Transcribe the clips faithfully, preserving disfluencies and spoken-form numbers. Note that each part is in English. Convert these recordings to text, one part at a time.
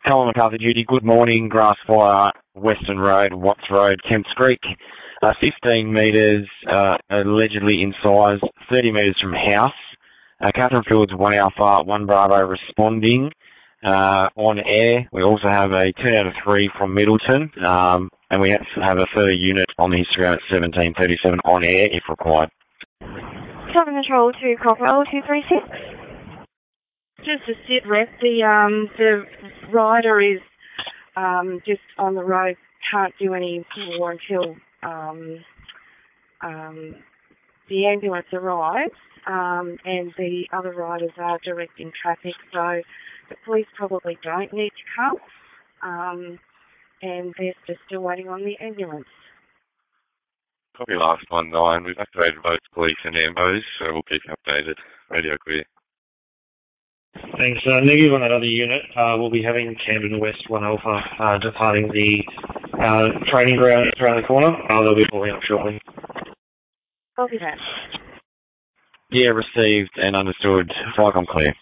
Colin MacArthur duty, good morning, Grassfire, Western Road, Watts Road, Kemps Creek. Uh, fifteen metres, uh, allegedly in size, thirty metres from house. Uh, Catherine Fields, one Alpha, one Bravo responding uh, on air. We also have a two out of three from Middleton, um, and we have, have a further unit on the histogram at seventeen thirty-seven on air if required. Southern Control to Cockrell two three six. Just a sit rep. The um the rider is um just on the road. Can't do any more until um um the ambulance arrives. Um, and the other riders are directing traffic, so the police probably don't need to come. Um, and they're just still waiting on the ambulance. Copy last one nine. We've activated both police and ambos, so we'll keep you updated. Radio clear. Thanks. Uh, negative on that other unit. Uh, we'll be having Camden West one Alpha uh, departing the uh, training ground around the corner. Uh, they'll be pulling up shortly. Copy that. Yeah, received and understood. Firecom clear.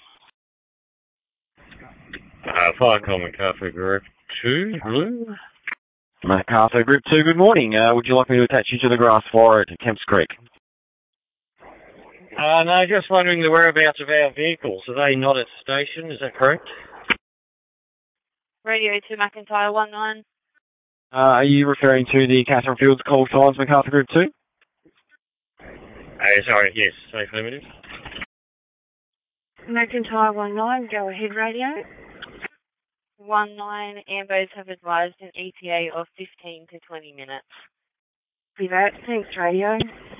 Uh, Firecom MacArthur Group two, Blue. MacArthur Group two, good morning. Uh, would you like me to attach you to the Grassfire at Kemps Creek? Uh, no, just wondering the whereabouts of our vehicles. Are they not at the station? Is that correct? Radio to McIntyre one nine. Uh, are you referring to the Catherine Fields call times, MacArthur Group two? Uh, sorry, yes, safe limited. McIntyre one nine, go ahead radio. one nine, Ambos have advised an E T A of fifteen to twenty minutes. See that? Thanks, radio.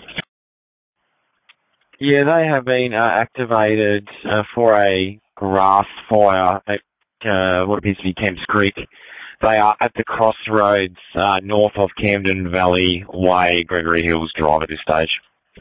Yeah, they have been uh, activated uh, for a grass fire at uh, what appears to be Kemps Creek. They are at the crossroads uh, north of Camden Valley Way, Gregory Hills Drive at this stage.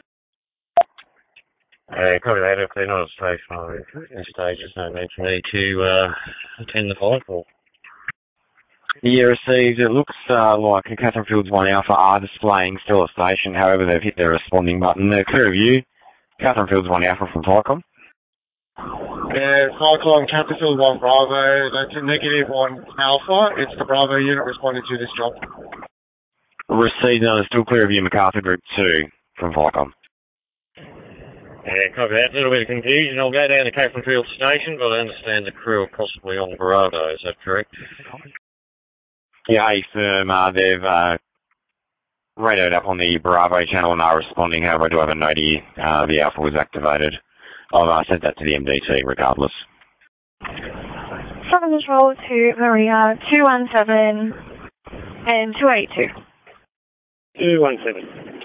Uh, probably that if they're not at a station or at a stage, there's no need for me to uh, attend the fire call. Yeah, received. It looks uh, like Catherine Fields one Alpha are displaying still at station, however they've hit their responding button. They're clear of you. Catherine Fields one Alpha from Firecom. Yeah, Cyclone Capital one Bravo, that's a negative one Alpha. It's the Bravo unit responding to this job. Received and understood, clear of you, MacArthur Group two from Firecom. Yeah, copy that. A little bit of confusion. I'll go down to Catherine Field Station, but I understand the crew are possibly on Bravo. Is that correct? Yeah, A firm. Uh, they've uh, radioed up on the Bravo channel and are responding. However, I do have a note here. Uh, the Alpha was activated. I've uh, sent that to the M D T regardless. Southern Control to Maria two one seven and two eight two. two one seven.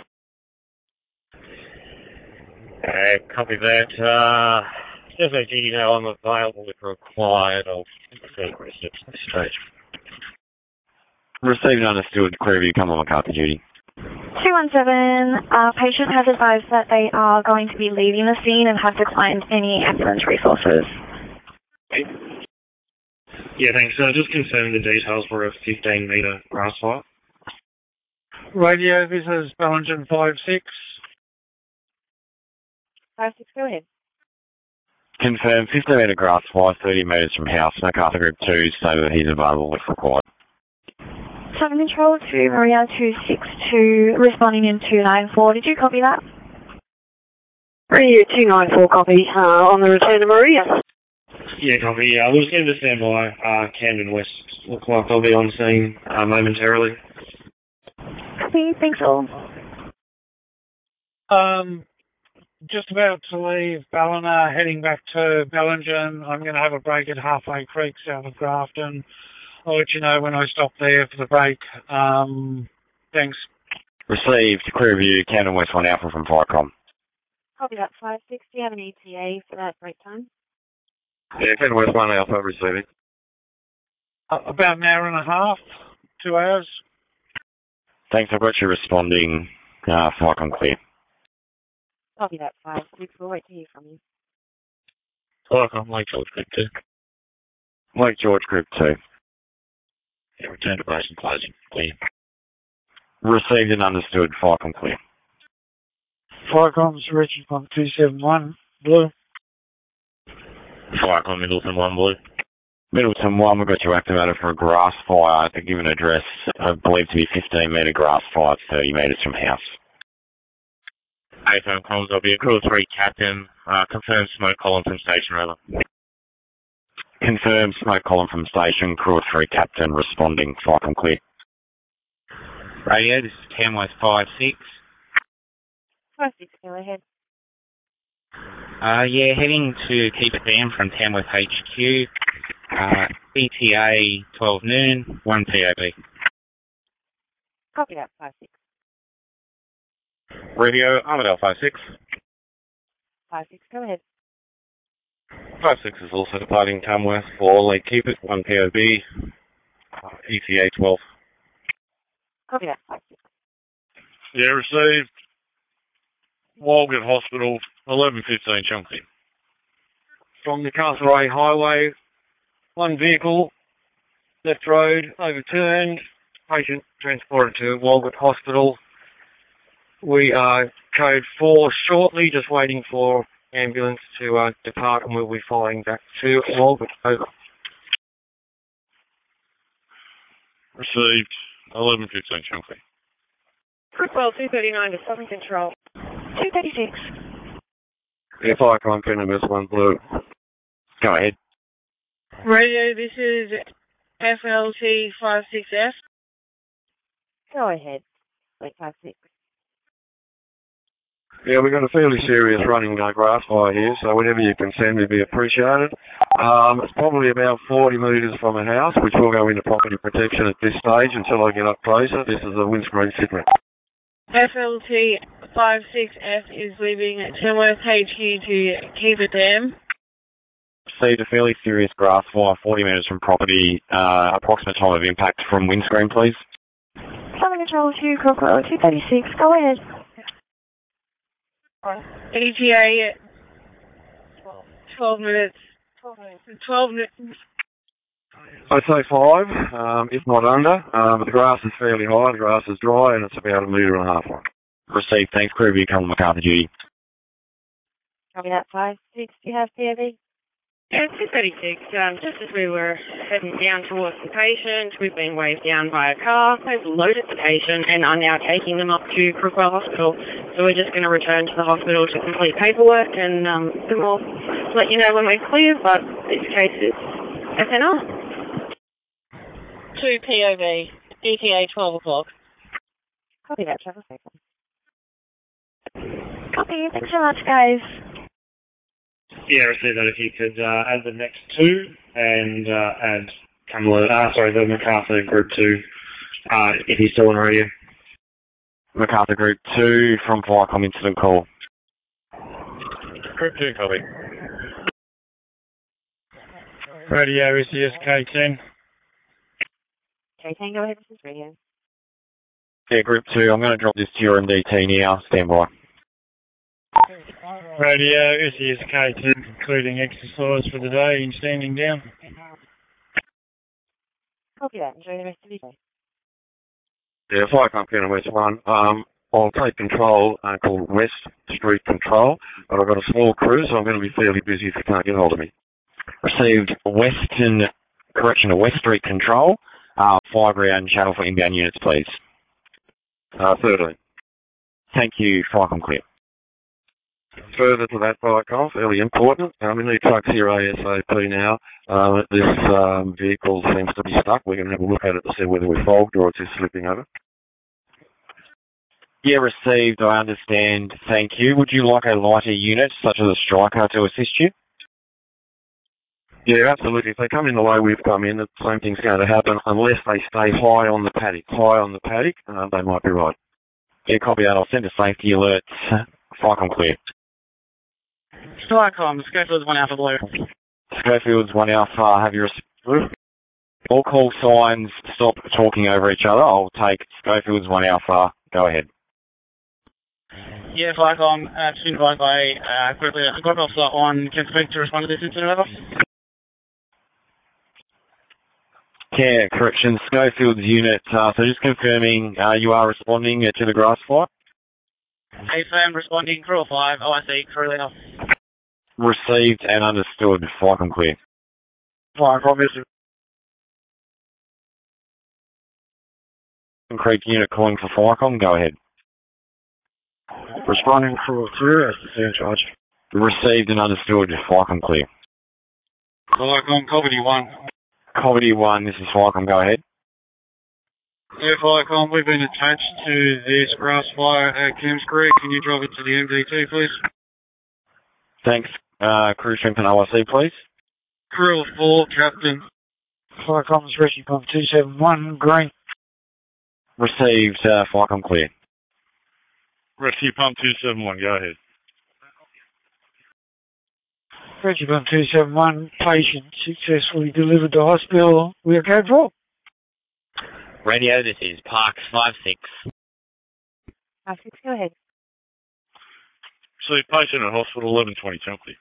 Uh, copy that. Uh, just so you know, I'm available if required. I'll see reception at this stage. Received and understood. Clear of you. Come on, MacArthur duty. two one seven, uh, patient has advised that they are going to be leaving the scene and have declined any ambulance resources. Yeah, thanks. Uh, just confirming the details for a fifteen metre grass fire. Radio, this is Bellingen five six. five six, go ahead. Confirm fifteen metre grass fire, thirty metres from house. MacArthur Group two, so that he's available if required. Southern Control to Maria two six two, responding in two nine four. Did you copy that? Radio two nine four, copy. Uh, on the return to Maria. Yeah, copy. Uh, we'll just get to stand by. Uh, Camden West look like they'll be on scene uh, momentarily. Copy, thanks all. Um, just about to leave Ballina, heading back to Bellingen. I'm going to have a break at Halfway Creek south of Grafton. I'll let you know when I stop there for the break. Um, thanks. Received. Clear of you. Camden West one Alpha from Firecom. Copy that, five six. Do you have an E T A for that break time? Yeah, Camden West one Alpha receiving. Uh, about an hour and a half, two hours. Thanks. I've got you responding. Uh, Firecom clear. Copy that, five six. We'll wait to hear from you. Firecom, Lake George Group two. Lake George Group two. Yeah, return to base and closing. Clear. Received and understood. Firecom clear. Firecom's Richard from two seven one, Blue. Firecom Middleton one Blue. Middleton one, we've got you activated for a grass fire at the given address, uh, believed to be fifteen metre grass fire, thirty metres from house. A F M comms, I'll be a crew three captain. Uh, confirm smoke column from station, rather. Confirm smoke column from station, crew three captain responding, fire and clear. Radio, this is Tamworth five six. five six, go ahead. Uh, yeah, heading to Keep It Dam from Tamworth H Q. Uh, E T A twelve noon, one P O B. Copy that, five six. Radio, Armadale five six. five six, go ahead. five six is also departing Tamworth for Lake Keep It, one P O B. Uh, E T A twelve. Copy that, five six. Yeah, received. Walgett Hospital, eleven fifteen Chunky. From the Castlereagh Highway, one vehicle, left road, overturned, patient transported to Walgett Hospital. We are code four shortly, just waiting for ambulance to uh, depart, and we'll be flying back to Walgett. Over. Received, eleven fifteen Chunky. Crookwell two thirty-nine to Southern Control. two thirty-six. Yeah, fire crime, N M S one Blue. Go ahead. Radio, this is F L T five six F. Go ahead. Wait, five six. Yeah, we've got a fairly serious running uh, grass fire here, so whatever you can send would be appreciated. Um, it's probably about forty metres from a house, which will go into property protection at this stage until I get up closer. This is a windscreen Sydney. F L T five six F is leaving Tamworth H Q to Keep It Dam. Received a fairly serious grass fire, forty metres from property, uh, approximate time of impact from windscreen, please. Southern Control two, Crookwell two thirty-six, go ahead. E T A twelve minutes. twelve minutes. I'd say five, um, if not under, um, but the grass is fairly high, the grass is dry, and it's about a metre and a half long. Received, thanks, crew, you come to MacArthur duty. Copy that, five six. Do you have P O V? Yeah, two thirty-six. Um, just as we were heading down towards the patient, we've been waved down by a car. They've loaded the patient and are now taking them up to Crookwell Hospital. So we're just going to return to the hospital to complete paperwork, and um, then we'll let you know when we're clear, but this case is S N R. two P O V, E T A twelve o'clock. Copy that, travel safely. Copy, thanks so much, guys. Yeah, I see that if you could uh, add the next two and uh, add Camelot, uh, sorry, the MacArthur Group two, uh, if he's still on radio. MacArthur Group two from Viacom incident call. Group two, copy. Radio is the S K ten. Okay, Tango, go ahead, this is radio. Yeah, Group two, I'm going to drop this to your M D T now. Stand by. Radio is the S K ten, including exercise for the day and standing down. Copy that. Enjoy the rest of your day. Yeah, if I can't get a West one, um, I'll take control uh, called West Street Control, but I've got a small crew, so I'm going to be fairly busy if you can't get hold of me. Received Western, correction to West Street Control, uh, five round channel for inbound units, please. Uh, thirdly. Thank you, Viacom clear. Further to that, Viacom, fairly important. Um, we need trucks here ASAP now. Um, this um, vehicle seems to be stuck. We're going to have a look at it to see whether we're fogged or it's just slipping over. Yeah, received, I understand. Thank you. Would you like a lighter unit, such as a striker, to assist you? Yeah, absolutely. If they come in the way we've come in, the same thing's going to happen unless they stay high on the paddock. High on the paddock, uh, they might be right. Yeah, copy that. I'll send a safety alert. Viacom clear. Viacom, Schofield's one Alpha Blue. Schofield's one Alpha, have your... All call signs, stop talking over each other. I'll take Schofield's one Alpha. Go ahead. Yeah, Viacom, uh, just advised by, uh, quickly, I got off slot one. Can speak to respond to this incident, over? Yeah, correction, Schofield's unit. Uh, so just confirming, uh, you are responding uh, to the grass fire? A-firm responding, crew five, O I C, crew leader. Received and understood. Viacom clear. Viacom is Creek unit calling for Viacom. Go ahead. responding for two as the same charge. Received and understood. Viacom clear. Viacom, Coventry one. Coventry one, this is Viacom. Go ahead. Yeah, Viacom, we've been attached to this grass fire at Kemps Creek. Can you drive it to the M D T, please? Thanks. Uh, crew strength and O I C, please. Crew of four, Captain. Viacom is Reggie Pump two seven one, green. Received. Uh, Viacom clear. Rescue Pump two seven one, go ahead. Reggie Pump two seven one, patient successfully delivered to hospital. We are code four. Radio, this is Parks five six. five six, go ahead. See patient at hospital eleven twenty Templey.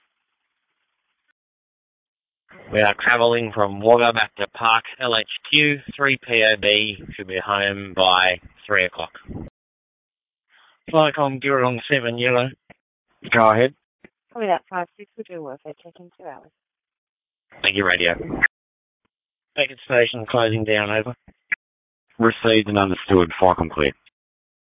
We are travelling from Wagga back to Parks L H Q, three P O B, should be home by three o'clock. Viacom, Girong seven, yellow. Go ahead. Probably that five six will do work. They check in two hours. Thank you, radio. Beacon Station closing down, over. Received and understood. Viacom clear.